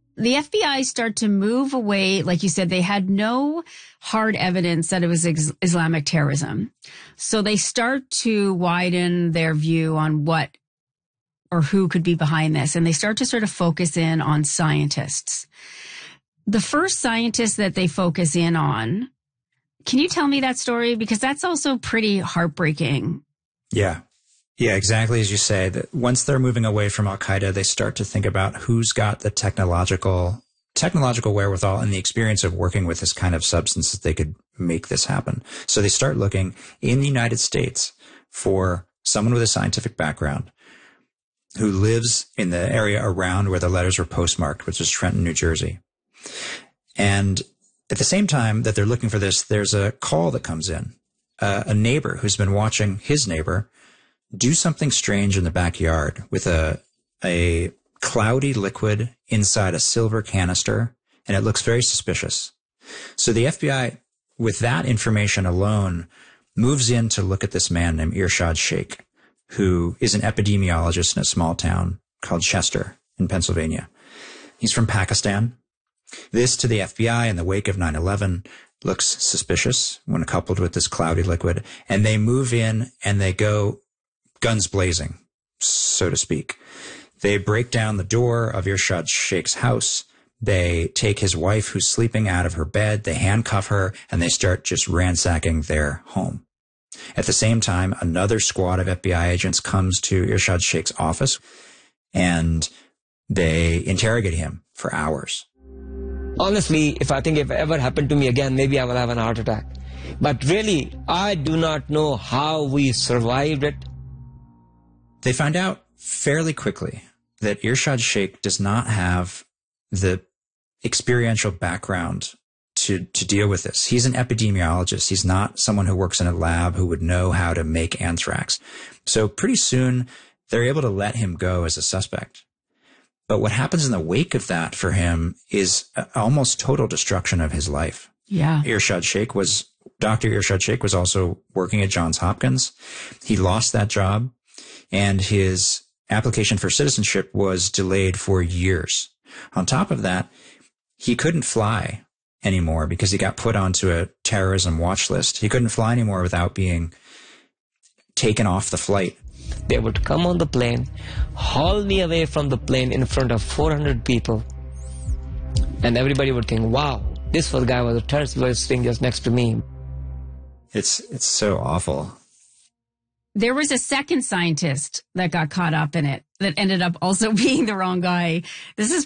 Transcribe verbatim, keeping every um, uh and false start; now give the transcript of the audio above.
the F B I start to move away. Like you said, they had no hard evidence that it was ex- Islamic terrorism. So they start to widen their view on what or who could be behind this. And they start to sort of focus in on scientists. The first scientist that they focus in on, can you tell me that story? Because that's also pretty heartbreaking. Yeah. Yeah, exactly as you say. That once they're moving away from Al-Qaeda, they start to think about who's got the technological technological wherewithal and the experience of working with this kind of substance that they could make this happen. So they start looking in the United States for someone with a scientific background who lives in the area around where the letters were postmarked, which is Trenton, New Jersey. And at the same time that they're looking for this, there's a call that comes in. Uh, a neighbor who's been watching his neighbor do something strange in the backyard with a a cloudy liquid inside a silver canister, and it looks very suspicious. So the F B I, with that information alone, moves in to look at this man named Irshad Sheikh, who is an epidemiologist in a small town called Chester in Pennsylvania. He's from Pakistan. This, to the F B I in the wake of nine eleven, looks suspicious when coupled with this cloudy liquid, and they move in and they go guns blazing, so to speak. They break down the door of Irshad Sheikh's house. They take his wife who's sleeping out of her bed. They handcuff her and they start just ransacking their home. At the same time, another squad of F B I agents comes to Irshad Sheikh's office and they interrogate him for hours. Honestly, if I think if it ever happened to me again, maybe I will have an heart attack. But really, I do not know how we survived it. They find out fairly quickly that Irshad Sheikh does not have the experiential background to, to deal with this. He's an epidemiologist. He's not someone who works in a lab who would know how to make anthrax. So pretty soon, they're able to let him go as a suspect. But what happens in the wake of that for him is almost total destruction of his life. Yeah. Irshad Sheikh was, Doctor Irshad Sheikh was also working at Johns Hopkins. He lost that job, and his application for citizenship was delayed for years. On top of that, he couldn't fly anymore because he got put onto a terrorism watch list. He couldn't fly anymore without being taken off the flight. They would come on the plane, haul me away from the plane in front of four hundred people. And everybody would think, wow, this was guy was a terrorist was sitting just next to me. It's, it's so awful. There was a second scientist that got caught up in it that ended up also being the wrong guy. This is